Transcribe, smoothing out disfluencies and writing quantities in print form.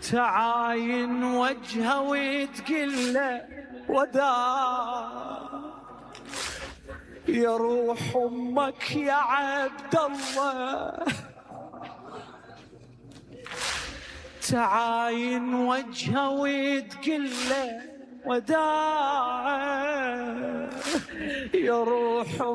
تعاين وجهه وتقله وداع يا روح امك يا عبد الله. تعاين وجهه وتقله وداع يا روح